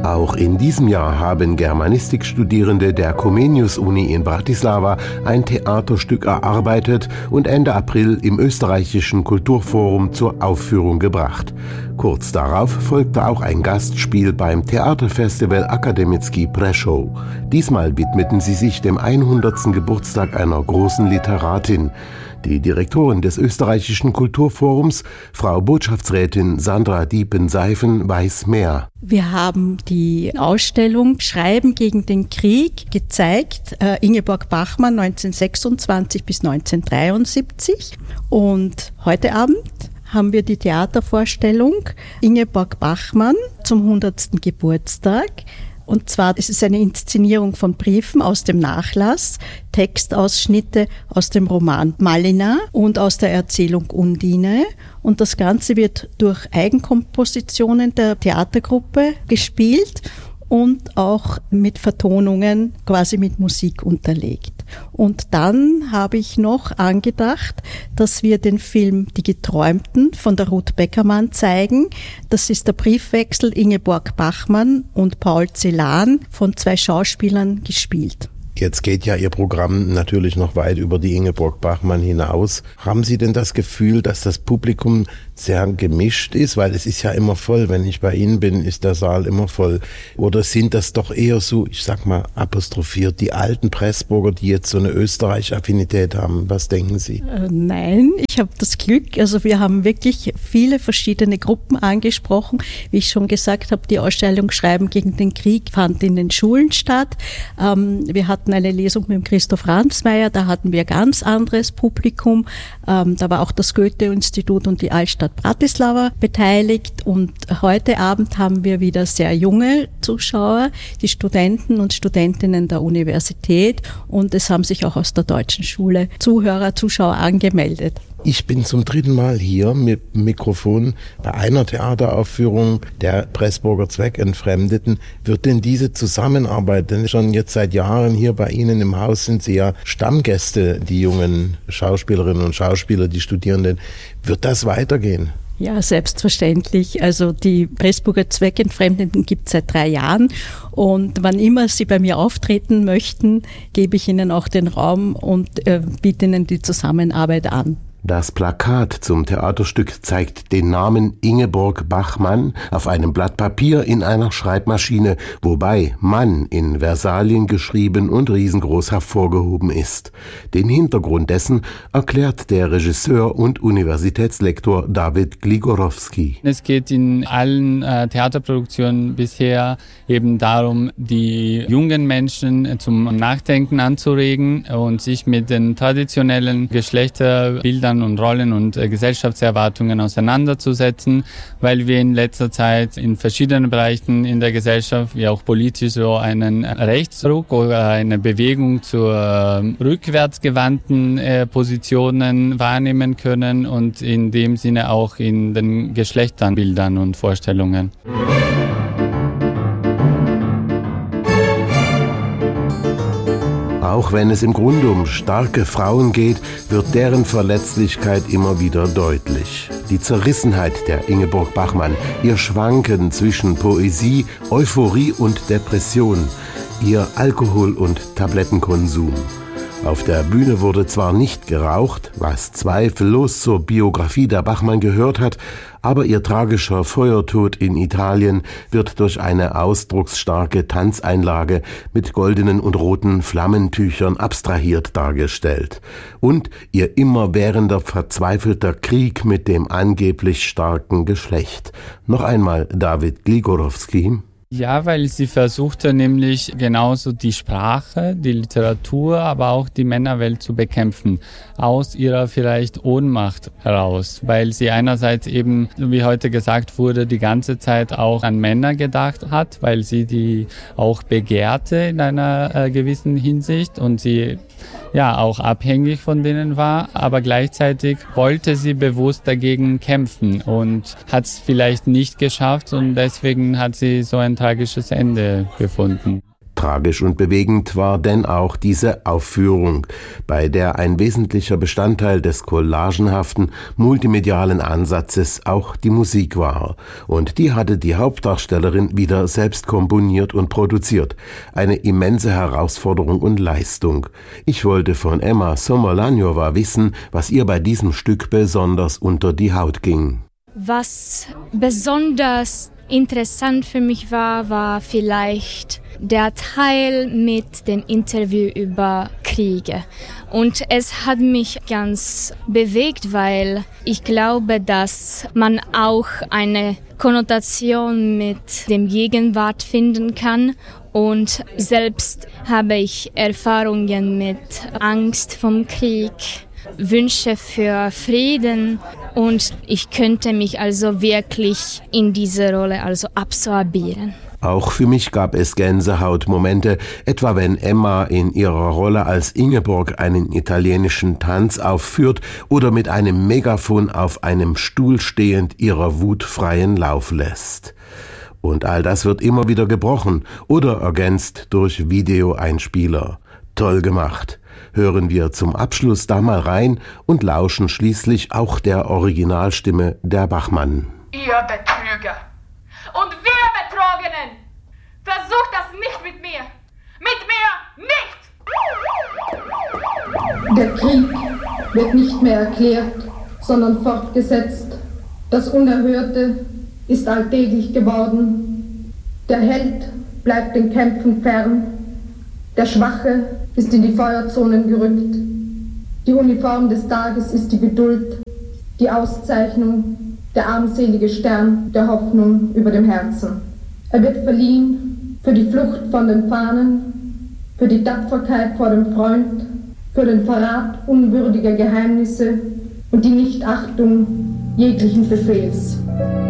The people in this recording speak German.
Auch in diesem Jahr haben Germanistikstudierende der Comenius-Uni in Bratislava ein Theaterstück erarbeitet und Ende April im österreichischen Kulturforum zur Aufführung gebracht. Kurz darauf folgte auch ein Gastspiel beim Theaterfestival Akademicki Prešov. Diesmal widmeten sie sich dem 100. Geburtstag einer großen Literatin. Die Direktorin des österreichischen Kulturforums, Frau Botschaftsrätin Sandra Diepen-Seifen, weiß mehr. Wir haben die Ausstellung Schreiben gegen den Krieg gezeigt, Ingeborg Bachmann 1926 bis 1973. Und heute Abend haben wir die Theatervorstellung Ingeborg Bachmann zum 100. Geburtstag. Und zwar ist es eine Inszenierung von Briefen aus dem Nachlass, Textausschnitte aus dem Roman Malina und aus der Erzählung Undine. Und das Ganze wird durch Eigenkompositionen der Theatergruppe gespielt und auch mit Vertonungen, quasi mit Musik unterlegt. Und dann habe ich noch angedacht, dass wir den Film Die Geträumten von der Ruth Beckermann zeigen. Das ist der Briefwechsel Ingeborg Bachmann und Paul Celan von 2 Schauspielern gespielt. Jetzt geht ja Ihr Programm natürlich noch weit über die Ingeborg Bachmann hinaus. Haben Sie denn das Gefühl, dass das Publikum sehr gemischt ist? Weil es ist ja immer voll. Wenn ich bei Ihnen bin, ist der Saal immer voll. Oder sind das doch eher so, ich sag mal apostrophiert, die alten Pressburger, die jetzt so eine Österreich-Affinität haben? Was denken Sie? Nein, ich habe das Glück. Also wir haben wirklich viele verschiedene Gruppen angesprochen. Wie ich schon gesagt habe, die Ausstellung Schreiben gegen den Krieg fand in den Schulen statt. Wir hatten eine Lesung mit dem Christoph Ransmayr, da hatten wir ganz anderes Publikum. Da war auch das Goethe-Institut und die Altstadt Bratislava beteiligt. Und heute Abend haben wir wieder sehr junge Zuschauer, die Studenten und Studentinnen der Universität. Und es haben sich auch aus der Deutschen Schule Zuschauer angemeldet. Ich bin zum 3. Mal hier mit dem Mikrofon bei einer Theateraufführung der Pressburger Zweckentfremdeten. Wird denn diese Zusammenarbeit, denn schon jetzt seit Jahren hier bei Ihnen im Haus sind Sie ja Stammgäste, die jungen Schauspielerinnen und Schauspieler, die Studierenden, wird das weitergehen? Ja, selbstverständlich. Also die Pressburger Zweckentfremdeten gibt es seit 3 Jahren und wann immer Sie bei mir auftreten möchten, gebe ich Ihnen auch den Raum und biete Ihnen die Zusammenarbeit an. Das Plakat zum Theaterstück zeigt den Namen Ingeborg Bachmann auf einem Blatt Papier in einer Schreibmaschine, wobei Mann in Versalien geschrieben und riesengroß hervorgehoben ist. Den Hintergrund dessen erklärt der Regisseur und Universitätslektor David Gligorowski. Es geht in allen Theaterproduktionen bisher eben darum, die jungen Menschen zum Nachdenken anzuregen und sich mit den traditionellen Geschlechterbildern und Rollen und Gesellschaftserwartungen auseinanderzusetzen, weil wir in letzter Zeit in verschiedenen Bereichen in der Gesellschaft, wie auch politisch, so einen Rechtsruck oder eine Bewegung zu rückwärtsgewandten Positionen wahrnehmen können und in dem Sinne auch in den Geschlechterbildern und Vorstellungen. Auch wenn es im Grunde um starke Frauen geht, wird deren Verletzlichkeit immer wieder deutlich. Die Zerrissenheit der Ingeborg Bachmann, ihr Schwanken zwischen Poesie, Euphorie und Depression, ihr Alkohol- und Tablettenkonsum. Auf der Bühne wurde zwar nicht geraucht, was zweifellos zur Biografie der Bachmann gehört hat, aber ihr tragischer Feuertod in Italien wird durch eine ausdrucksstarke Tanzeinlage mit goldenen und roten Flammentüchern abstrahiert dargestellt. Und ihr immerwährender verzweifelter Krieg mit dem angeblich starken Geschlecht. Noch einmal David Gligorowski. Ja, weil sie versuchte nämlich genauso die Sprache, die Literatur, aber auch die Männerwelt zu bekämpfen, aus ihrer vielleicht Ohnmacht heraus, weil sie einerseits eben, wie heute gesagt wurde, die ganze Zeit auch an Männer gedacht hat, weil sie die auch begehrte in einer gewissen Hinsicht und sie ja auch abhängig von denen war, aber gleichzeitig wollte sie bewusst dagegen kämpfen und hat es vielleicht nicht geschafft und deswegen hat sie so ein tragisches Ende gefunden. Tragisch und bewegend war denn auch diese Aufführung, bei der ein wesentlicher Bestandteil des collagenhaften, multimedialen Ansatzes auch die Musik war. Und die hatte die Hauptdarstellerin wieder selbst komponiert und produziert. Eine immense Herausforderung und Leistung. Ich wollte von Emma Sommerlanjowa wissen, was ihr bei diesem Stück besonders unter die Haut ging. Was besonders interessant für mich war vielleicht der Teil mit dem Interview über Kriege. Und es hat mich ganz bewegt, weil ich glaube, dass man auch eine Konnotation mit dem Gegenwart finden kann. Und selbst habe ich Erfahrungen mit Angst vom Krieg, Wünsche für Frieden und ich könnte mich also wirklich in diese Rolle absorbieren. Auch für mich gab es Gänsehautmomente, etwa wenn Emma in ihrer Rolle als Ingeborg einen italienischen Tanz aufführt oder mit einem Megafon auf einem Stuhl stehend ihrer Wut freien Lauf lässt. Und all das wird immer wieder gebrochen oder ergänzt durch Videoeinspieler. Toll gemacht. Hören wir zum Abschluss da mal rein und lauschen schließlich auch der Originalstimme der Bachmann. Ihr Betrüger und wir Betrogenen, versucht das nicht mit mir. Mit mir nicht! Der Krieg wird nicht mehr erklärt, sondern fortgesetzt. Das Unerhörte ist alltäglich geworden. Der Held bleibt den Kämpfen fern. Der Schwache ist in die Feuerzonen gerückt. Die Uniform des Tages ist die Geduld, die Auszeichnung, der armselige Stern der Hoffnung über dem Herzen. Er wird verliehen für die Flucht von den Fahnen, für die Tapferkeit vor dem Freund, für den Verrat unwürdiger Geheimnisse und die Nichtachtung jeglichen Befehls.